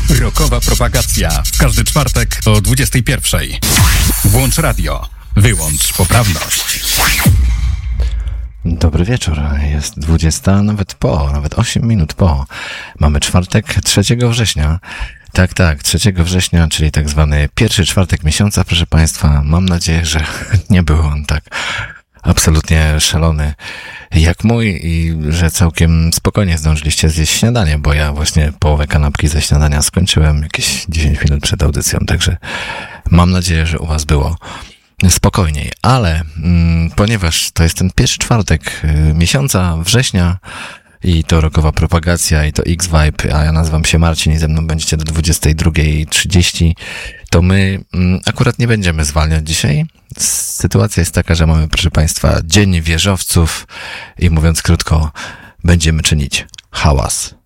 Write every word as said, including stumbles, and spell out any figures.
Rockowa propagacja. W każdy czwartek o dwudziestej pierwszej. Włącz radio. Wyłącz poprawność. Dobry wieczór. Jest dwudziesta, nawet po, nawet osiem minut po. Mamy czwartek trzeciego września. Tak, tak, trzeciego września, czyli tak zwany pierwszy czwartek miesiąca, proszę Państwa. Mam nadzieję, że nie był on tak absolutnie szalony jak mój i że całkiem spokojnie zdążyliście zjeść śniadanie, bo ja właśnie połowę kanapki ze śniadania skończyłem jakieś dziesięć minut przed audycją, także mam nadzieję, że u Was było spokojniej, ale mm, ponieważ to jest ten pierwszy czwartek y, miesiąca września i to rockowa propagacja i to X-Vibe, a ja nazywam się Marcin i ze mną będziecie do dwudziestej drugiej trzydzieści, to my mm, akurat nie będziemy zwalniać dzisiaj. Sytuacja jest taka, że mamy, proszę Państwa, Dzień Wieżowców i mówiąc krótko, będziemy czynić hałas.